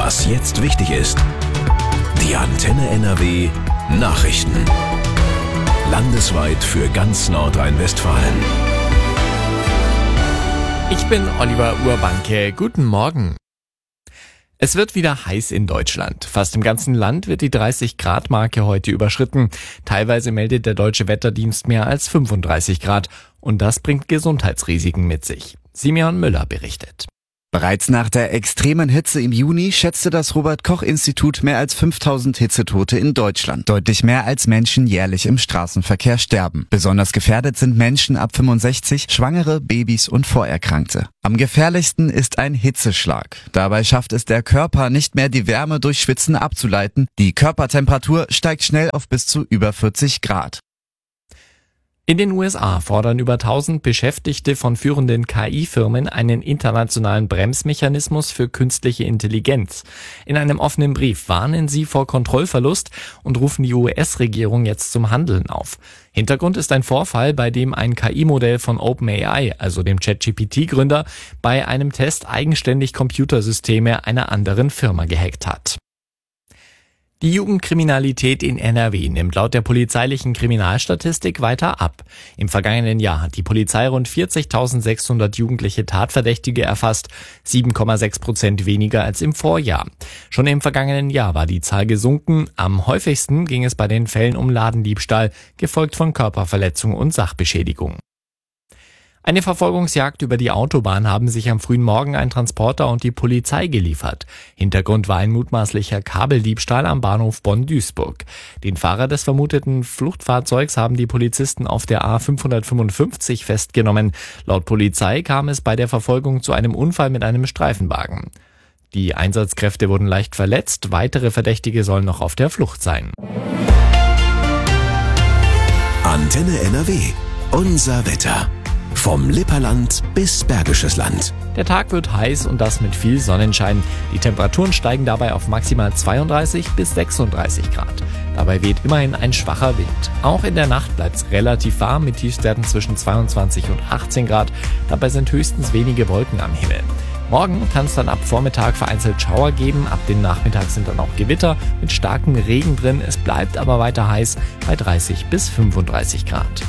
Was jetzt wichtig ist. Die Antenne NRW Nachrichten. Landesweit für ganz Nordrhein-Westfalen. Ich bin Oliver Urbanke. Guten Morgen. Es wird wieder heiß in Deutschland. Fast im ganzen Land wird die 30-Grad-Marke heute überschritten. Teilweise meldet der Deutsche Wetterdienst mehr als 35 Grad. Und das bringt Gesundheitsrisiken mit sich. Simeon Müller berichtet. Bereits nach der extremen Hitze im Juni schätzte das Robert-Koch-Institut mehr als 5000 Hitzetote in Deutschland. Deutlich mehr als Menschen jährlich im Straßenverkehr sterben. Besonders gefährdet sind Menschen ab 65, Schwangere, Babys und Vorerkrankte. Am gefährlichsten ist ein Hitzeschlag. Dabei schafft es der Körper nicht mehr, die Wärme durch Schwitzen abzuleiten. Die Körpertemperatur steigt schnell auf bis zu über 40 Grad. In den USA fordern über 1000 Beschäftigte von führenden KI-Firmen einen internationalen Bremsmechanismus für künstliche Intelligenz. In einem offenen Brief warnen sie vor Kontrollverlust und rufen die US-Regierung jetzt zum Handeln auf. Hintergrund ist ein Vorfall, bei dem ein KI-Modell von OpenAI, also dem ChatGPT-Gründer, bei einem Test eigenständig Computersysteme einer anderen Firma gehackt hat. Die Jugendkriminalität in NRW nimmt laut der polizeilichen Kriminalstatistik weiter ab. Im vergangenen Jahr hat die Polizei rund 40.600 jugendliche Tatverdächtige erfasst, 7,6% weniger als im Vorjahr. Schon im vergangenen Jahr war die Zahl gesunken. Am häufigsten ging es bei den Fällen um Ladendiebstahl, gefolgt von Körperverletzung und Sachbeschädigung. Eine Verfolgungsjagd über die Autobahn haben sich am frühen Morgen ein Transporter und die Polizei geliefert. Hintergrund war ein mutmaßlicher Kabeldiebstahl am Bahnhof Bonn-Duisburg. Den Fahrer des vermuteten Fluchtfahrzeugs haben die Polizisten auf der A555 festgenommen. Laut Polizei kam es bei der Verfolgung zu einem Unfall mit einem Streifenwagen. Die Einsatzkräfte wurden leicht verletzt, weitere Verdächtige sollen noch auf der Flucht sein. Antenne NRW. Unser Wetter. Vom Lipperland bis Bergisches Land. Der Tag wird heiß und das mit viel Sonnenschein. Die Temperaturen steigen dabei auf maximal 32 bis 36 Grad. Dabei weht immerhin ein schwacher Wind. Auch in der Nacht bleibt es relativ warm mit Tiefstwerten zwischen 22 und 18 Grad. Dabei sind höchstens wenige Wolken am Himmel. Morgen kann es dann ab Vormittag vereinzelt Schauer geben. Ab dem Nachmittag sind dann auch Gewitter mit starkem Regen drin. Es bleibt aber weiter heiß bei 30 bis 35 Grad.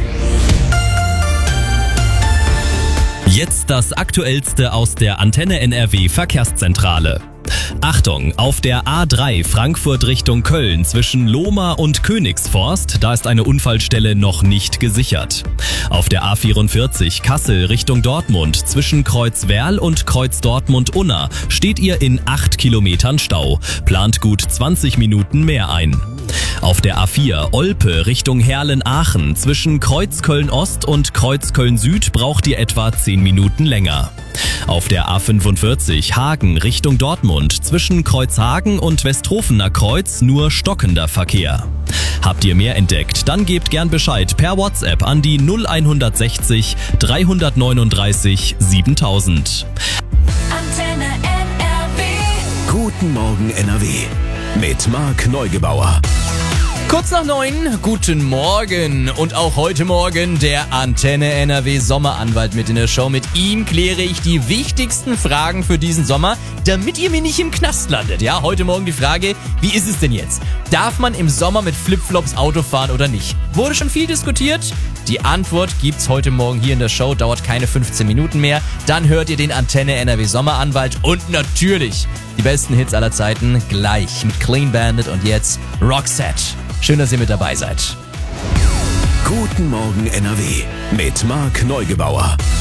Jetzt das Aktuellste aus der Antenne NRW Verkehrszentrale. Achtung, auf der A3 Frankfurt Richtung Köln zwischen Lohmar und Königsforst, da ist eine Unfallstelle noch nicht gesichert. Auf der A44 Kassel Richtung Dortmund zwischen Kreuz Werl und Kreuz Dortmund-Unna steht ihr in 8 Kilometern Stau. Plant gut 20 Minuten mehr ein. Auf der A4 Olpe Richtung Herlen-Aachen zwischen Kreuz Köln-Ost und Kreuz Köln-Süd braucht ihr etwa 10 Minuten länger. Auf der A45 Hagen Richtung Dortmund zwischen Kreuzhagen und Westhofener Kreuz nur stockender Verkehr. Habt ihr mehr entdeckt, dann gebt gern Bescheid per WhatsApp an die 0160 339 7000. Antenne NRW. Guten Morgen NRW. Mit Marc Neugebauer. Kurz nach 9, guten Morgen und auch heute Morgen der Antenne NRW Sommeranwalt mit in der Show. Mit ihm kläre ich die wichtigsten Fragen für diesen Sommer, damit ihr mir nicht im Knast landet. Ja, heute Morgen die Frage, wie ist es denn jetzt? Darf man im Sommer mit Flipflops Auto fahren oder nicht? Wurde schon viel diskutiert? Die Antwort gibt's heute Morgen hier in der Show, dauert keine 15 Minuten mehr. Dann hört ihr den Antenne NRW Sommeranwalt und natürlich die besten Hits aller Zeiten gleich mit Clean Bandit und jetzt Roxette. Schön, dass ihr mit dabei seid. Guten Morgen NRW mit Marc Neugebauer.